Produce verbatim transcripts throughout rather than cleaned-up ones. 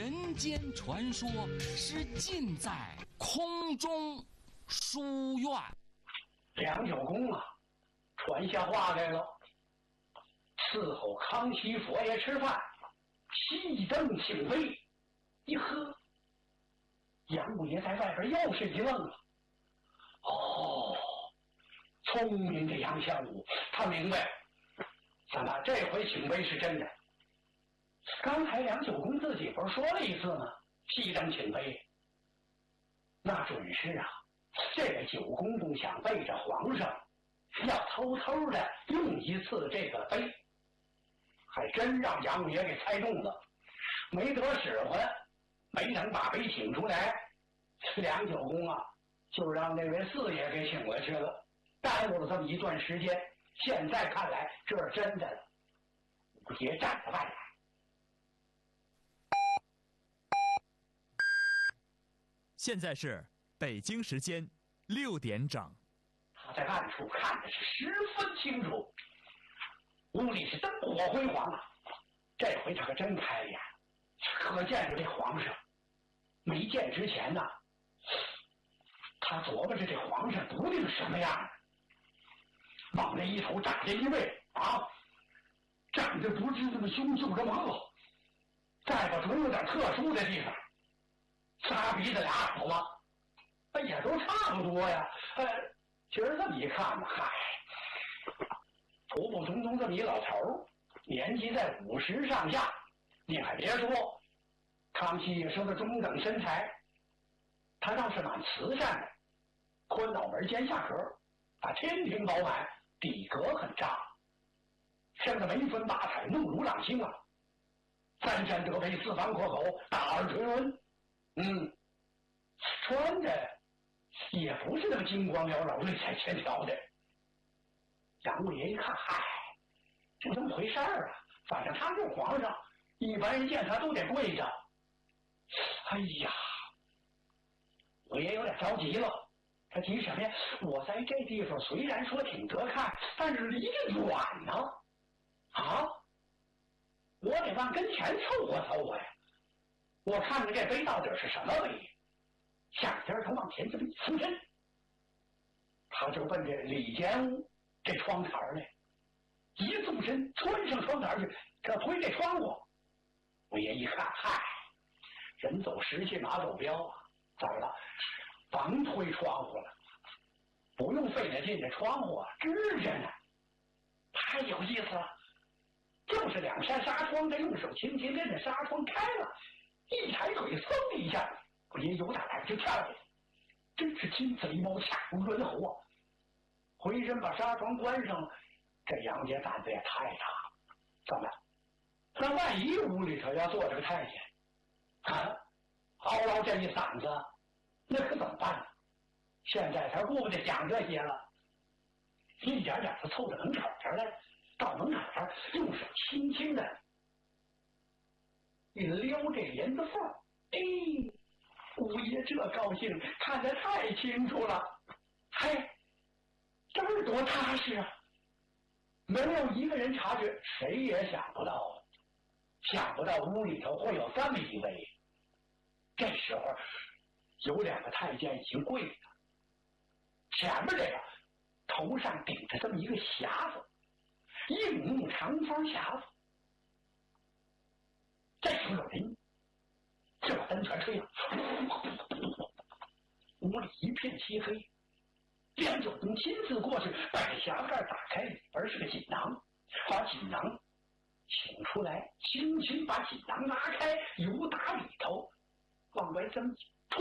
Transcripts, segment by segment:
人间传说是尽在空中书院。 梁九公啊，传下话来了，伺候康熙佛爷吃饭，熄灯请杯，一喝，杨五爷在外边又是一愣了。哦，聪明的杨相武，他明白，怎么这回请杯是真的？刚才梁九公自己不是说了一次吗？熄灯请杯，那准是啊，这个九公公想背着皇上，要偷偷的用一次这个杯，还真让杨五爷给猜中了，没得使唤，没能把杯请出来，梁九公啊，就让那位四爷给请过去了，耽误了这么一段时间。现在看来，这是真的了。五爷站在外来。 现在是北京时间六点整。 他在暗处看的是十分清楚，屋里是灯火辉煌啊！这回他可真开眼，可见着这皇上。没见之前呢，他琢磨着这皇上不定什么样，往那一头站着一位啊，长得不是那么凶，就这么恶。再把总有点特殊的地方。仨鼻子俩耳朵，哎呀，都差不多呀。呃，其实这么一看呢，嗨，普普通通这么一老头，年纪在五十上下。你还别说，康熙也是个中等身材，他倒是蛮慈善的，宽脑门尖下颏，啊，天庭饱满，底格很扎，生得眉分八彩，目如朗星啊，三山得配，四方阔口，大耳垂纹。嗯，穿的也不是那么金光缭绕、内彩千条的。杨五爷一看，嗨，就这么回事儿啊！反正他是皇上，一般人见他都得跪着。哎呀，我也有点着急了。他急什么呀？我在这地方虽然说挺得看，但是离着远呢。啊，我得往跟前凑合凑合呀。我看看这杯到底是什么杯，下边他往前这么一俯身，他就奔这里间屋这窗台来，一纵身穿上窗台去，这推这窗户。我爷一看，嗨，人走时期马走镖啊，怎么了？甭推窗户了，不用费那劲，这窗户啊支着呢，太有意思了。就是两扇纱窗，他用手轻轻跟着纱窗开了。一抬腿，嗖的一下，我爷有打来就跳下来，真是金贼猫恰如猿猴啊！回身把纱窗关上了，这杨家胆子也太大了。怎么？那万一屋里头要坐着个太监，啊，嗷嗷这一嗓子，那可怎么办呢？现在他顾不得讲这些了，一点点的凑到门口这儿来，到门口这儿用手轻轻的。一撩这帘子缝，哎，五爷这高兴，看得太清楚了。嘿，这儿多踏实啊！没有一个人察觉，谁也想不到，想不到屋里头会有这么一位。这时候，有两个太监已经跪着，前面这个头上顶着这么一个匣子，硬木长方匣子。这时候有人就把灯全吹了，屋里一片漆黑。梁九公亲自过去把这匣盖打开，里边是个锦囊，把锦囊请出来，轻轻把锦囊拉开，由打里头往外这么一拖，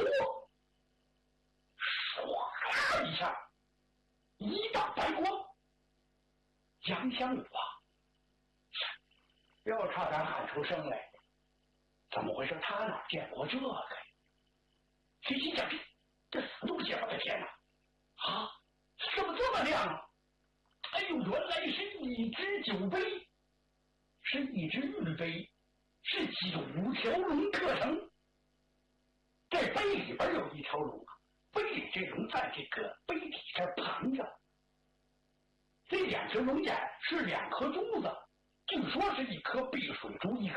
唰啦一下，一道白光。杨香武啊，又差点喊出声来。怎么回事？他哪见过这个呀？谁心想，这死东西！我的天哪！啊，怎么这么亮啊？哎呦，原来是一只酒杯，是一只玉杯，是九条龙刻成。这杯里边有一条龙啊，杯里这龙在这个杯底这盘着。这两只龙眼是两颗珠子，据说是一颗碧水珠，一颗